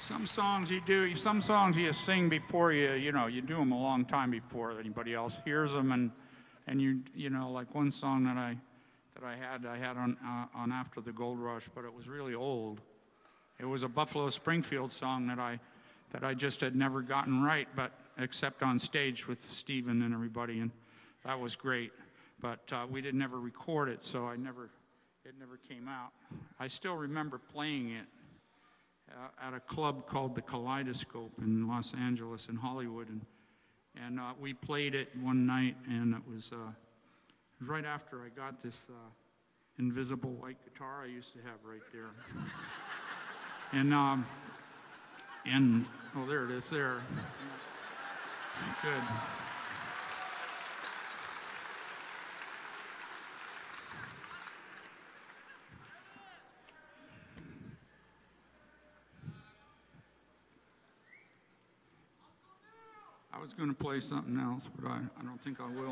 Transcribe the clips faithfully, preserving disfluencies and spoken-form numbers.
Some songs you do, some songs you sing before you, you know, you do them a long time before anybody else hears them, and and you, you know, like one song that I that I had, I had on uh, on After the Gold Rush, but it was really old. It was a Buffalo Springfield song that I that I just had never gotten right, but except on stage with Stephen and everybody, and that was great. But uh, we didn't ever record it, so I never, it never came out. I still remember playing it uh, at a club called the Kaleidoscope in Los Angeles and Hollywood, and and uh, we played it one night, and it was, uh, it was right after I got this uh, invisible white guitar I used to have right there, and um, and oh, there it is there. Good. I was going to play something else, but I, I don't think I will.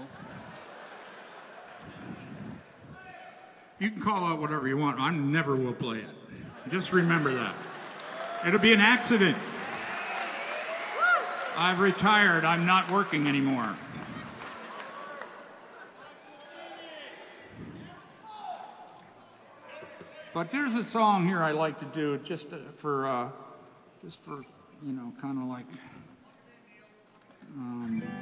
You can call out whatever you want. I never will play it. Just remember that. It'll be an accident. I've retired. I'm not working anymore. But there's a song here I like to do just for, uh, just for, you know, kind of like. Um,